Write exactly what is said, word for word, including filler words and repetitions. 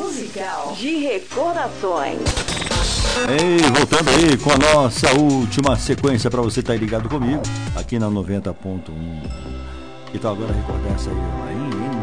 musical de recordações. Ei, voltando aí com a nossa última sequência para você estar tá ligado comigo aqui na noventa ponto um. Que tal agora recordar essa aí, ó, em